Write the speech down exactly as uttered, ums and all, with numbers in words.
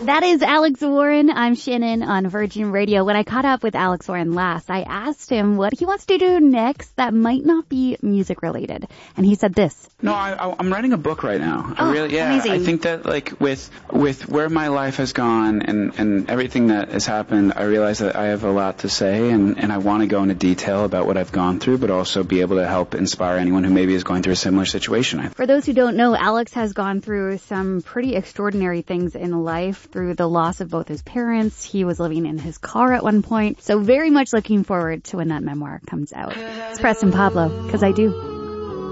That is Alex Warren. I'm Shannon on Virgin Radio. When I caught up with Alex Warren last, I asked him what he wants to do next that might not be music related. And he said this. No, I, I'm writing a book right now. Oh, I really, yeah. amazing. I think that like with with where my life has gone and, and everything that has happened, I realize that I have a lot to say and, and I want to go into detail about what I've gone through, but also be able to help inspire anyone who maybe is going through a similar situation. For those who don't know, Alex has gone through some pretty extraordinary things in life through the loss of both his parents. He was living in his car at one point. So very much looking forward to when that memoir comes out. It's Preston Pablo, 'cause I do.